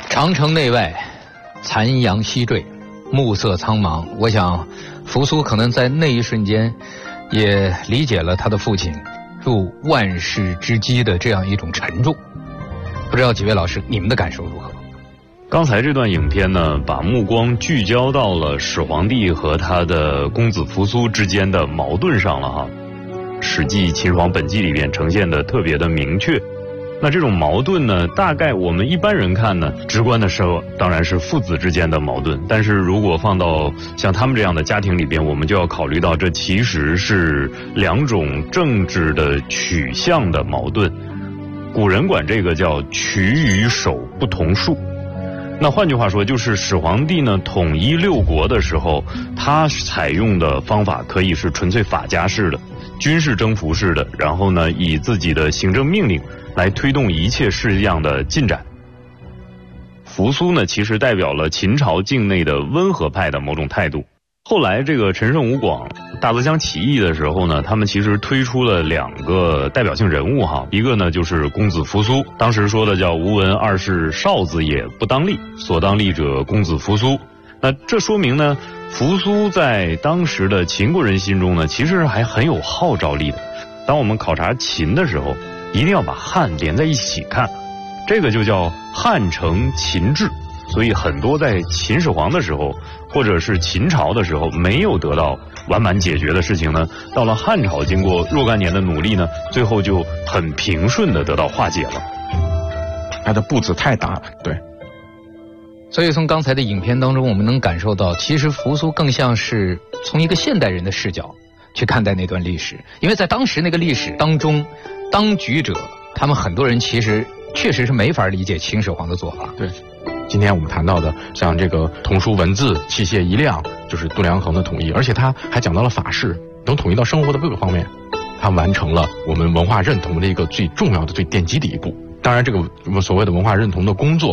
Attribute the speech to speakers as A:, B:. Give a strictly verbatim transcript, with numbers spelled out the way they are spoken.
A: 长城内外，残阳西坠，暮色苍茫。我想，扶苏可能在那一瞬间，也理解了他的父亲入万世之基的这样一种沉重。不知道几位老师，你们的感受如何？
B: 刚才这段影片呢，把目光聚焦到了始皇帝和他的公子扶苏之间的矛盾上了哈。《史记·秦始皇本纪》里边呈现的特别的明确。那这种矛盾呢，大概我们一般人看呢，直观的时候当然是父子之间的矛盾。但是如果放到像他们这样的家庭里边，我们就要考虑到，这其实是两种政治的取向的矛盾。古人管这个叫取与守不同术。那换句话说，就是始皇帝呢统一六国的时候，他采用的方法可以是纯粹法家式的、军事征服式的，然后呢以自己的行政命令来推动一切事项的进展。扶苏呢，其实代表了秦朝境内的温和派的某种态度。后来这个陈胜吴广大泽乡起义的时候呢，他们其实推出了两个代表性人物哈，一个呢就是公子扶苏，当时说的叫吾闻二世少子也，不当立，所当立者公子扶苏。那这说明呢，扶苏在当时的秦国人心中呢，其实还很有号召力的。当我们考察秦的时候，一定要把汉连在一起看，这个就叫汉承秦制。所以很多在秦始皇的时候，或者是秦朝的时候没有得到完满解决的事情呢，到了汉朝经过若干年的努力呢，最后就很平顺的得到化解了。
C: 它的步子太大了，对。
A: 所以从刚才的影片当中，我们能感受到，其实扶苏更像是从一个现代人的视角去看待那段历史，因为在当时那个历史当中，当局者他们很多人其实确实是没法理解秦始皇的做法。
C: 对，今天我们谈到的像这个童书文字、器械一量，就是度量衡的统一，而且他还讲到了法式，能统一到生活的各个方面，他完成了我们文化认同的一个最重要的、最奠基的一步。当然，这个所谓的文化认同的工作